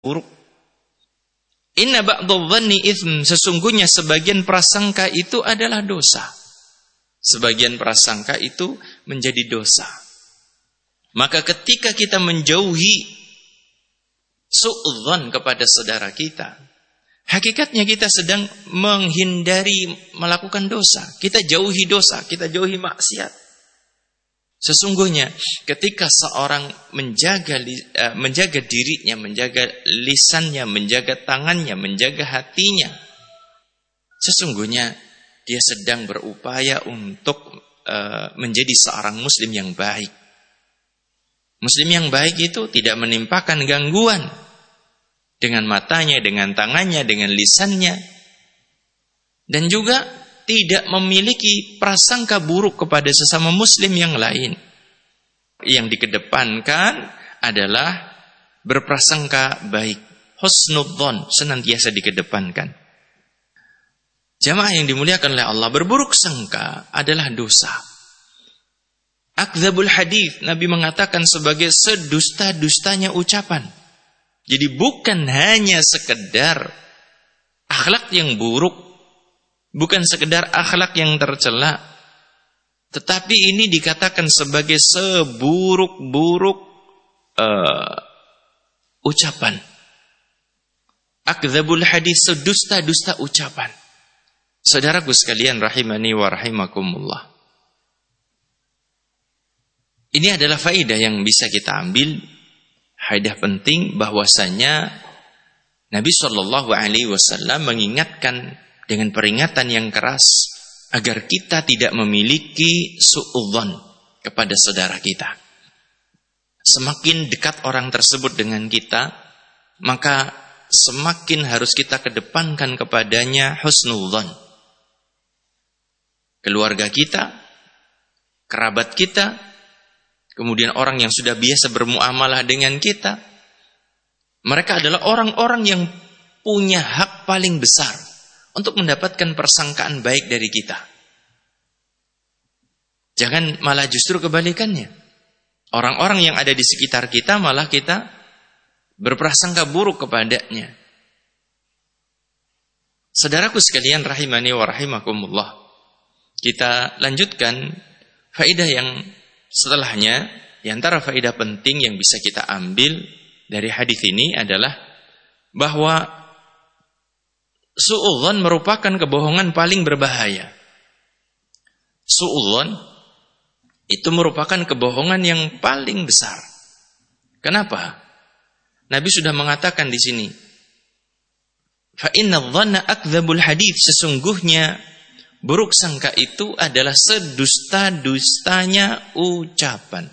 buruk. Inna ba'dadh-dhanni itsm, sesungguhnya sebagian prasangka itu adalah dosa. Sebagian prasangka itu menjadi dosa. Maka ketika kita menjauhi su'udzon kepada saudara kita, hakikatnya kita sedang menghindari melakukan dosa. Kita jauhi dosa, kita jauhi maksiat. Sesungguhnya ketika seorang menjaga dirinya, menjaga lisannya, menjaga tangannya, menjaga hatinya, sesungguhnya dia sedang berupaya untuk menjadi seorang muslim yang baik. Muslim yang baik itu tidak menimpakan gangguan dengan matanya, dengan tangannya, dengan lisannya, dan juga tidak memiliki prasangka buruk kepada sesama muslim yang lain. Yang dikedepankan adalah berprasangka baik. Husnudzon senantiasa dikedepankan. Jamaah yang dimuliakan oleh Allah, berburuk sangka adalah dosa. Akdzabul hadits, Nabi mengatakan sebagai sedusta-dustanya ucapan. Jadi bukan hanya sekedar akhlak yang buruk, bukan sekedar akhlak yang tercela, tetapi ini dikatakan sebagai seburuk-buruk ucapan. Akdzabul hadits, sedusta-dusta ucapan. Saudaraku sekalian rahimani wa rahimakumullah. Ini adalah faedah yang bisa kita ambil, faedah penting bahwasanya Nabi SAW mengingatkan dengan peringatan yang keras agar kita tidak memiliki su'udzon kepada saudara kita. Semakin dekat orang tersebut dengan kita, maka semakin harus kita kedepankan kepadanya husnudzon. Keluarga kita, kerabat kita, kemudian orang yang sudah biasa bermuamalah dengan kita, mereka adalah orang-orang yang punya hak paling besar untuk mendapatkan persangkaan baik dari kita. Jangan malah justru kebalikannya. Orang-orang yang ada di sekitar kita malah kita berprasangka buruk kepadanya. Saudaraku sekalian rahimani wa rahimakumullah. Kita lanjutkan faedah yang setelahnya. Di antara faedah penting yang bisa kita ambil dari hadis ini adalah bahwa su'udzon merupakan kebohongan paling berbahaya. Su'udzon itu merupakan kebohongan yang paling besar. Kenapa? Nabi sudah mengatakan di sini, fa inna dhanna akdzabul hadits, sesungguhnya buruk sangka itu adalah sedusta-dustanya ucapan.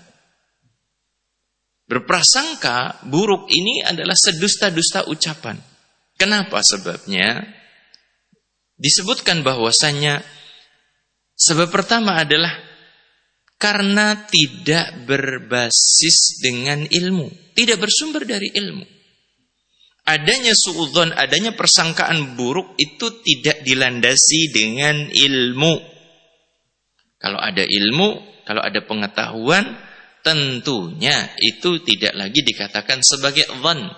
Berprasangka buruk ini adalah sedusta-dusta ucapan. Kenapa sebabnya? Disebutkan bahwasannya sebab pertama adalah karena tidak berbasis dengan ilmu, tidak bersumber dari ilmu. Adanya su'udzon, adanya persangkaan buruk itu tidak dilandasi dengan ilmu. Kalau ada ilmu, kalau ada pengetahuan, tentunya itu tidak lagi dikatakan sebagai dzan.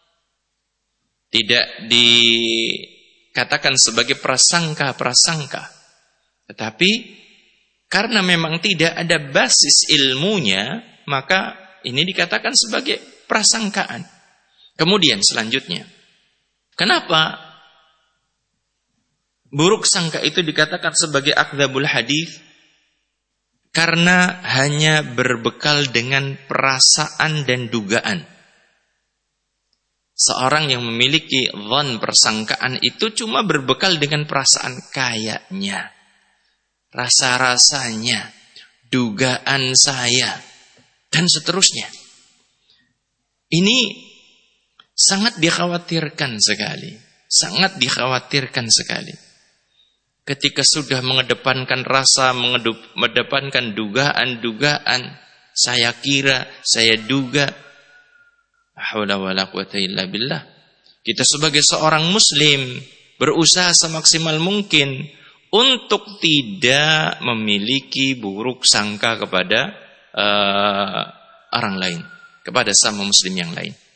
Tidak dikatakan sebagai prasangka-prasangka. Tetapi karena memang tidak ada basis ilmunya, maka ini dikatakan sebagai prasangkaan. Kemudian selanjutnya, kenapa buruk sangka itu dikatakan sebagai akdzabul hadits? Karena hanya berbekal dengan perasaan dan dugaan. Seorang yang memiliki dzan, persangkaan itu cuma berbekal dengan perasaan kayaknya, rasa-rasanya, dugaan saya, dan seterusnya. Ini sangat dikhawatirkan sekali. Sangat dikhawatirkan sekali. Ketika sudah mengedepankan rasa, mengedepankan dugaan-dugaan, saya kira, saya duga, la haula wala quwata illa billah. Kita sebagai seorang muslim berusaha semaksimal mungkin untuk tidak memiliki buruk sangka kepada orang lain, kepada sama muslim yang lain.